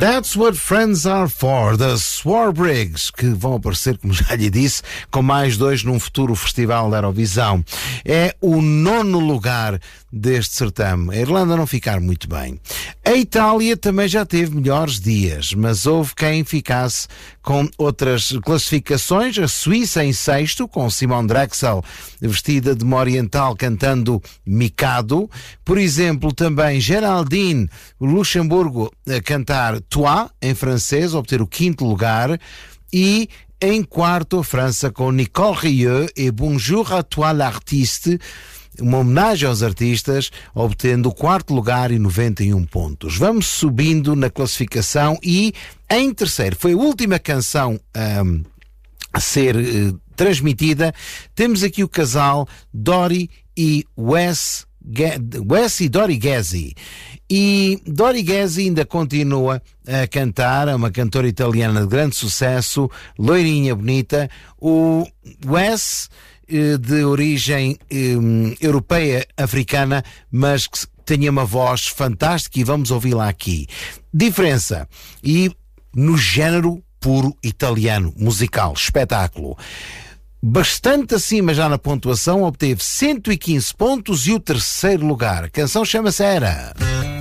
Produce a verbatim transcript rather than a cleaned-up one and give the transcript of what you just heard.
That's What Friends Are For, the Swarbrigs, que vão aparecer, como já lhe disse, com mais dois num futuro festival da Eurovisão. É o nono lugar deste certame. A Irlanda não ficar muito bem. A Itália também já teve melhores dias, mas houve quem ficasse com outras classificações. A Suíça em sexto, com Simone Drexel vestida de uma oriental cantando Mikado. Por exemplo, também Geraldine, Luxemburgo, a cantar Toi, em francês, obter o quinto lugar. E em quarto, a França com Nicole Rieu e Bonjour à toi l'artiste, uma homenagem aos artistas, obtendo o quarto lugar e noventa e um pontos. Vamos subindo na classificação e em terceiro, foi a última canção um, a ser uh, transmitida, temos aqui o casal Dori e Wes, Wes e Dori Ghezzi. E Dori Ghezzi ainda continua a cantar, é uma cantora italiana de grande sucesso, loirinha, bonita. O Wes, de origem um, europeia, africana, mas que tinha uma voz fantástica e vamos ouvi-la aqui. Diferença, e no género puro italiano, musical, espetáculo. Bastante acima já na pontuação, obteve cento e quinze pontos e o terceiro lugar. A canção chama-se Era.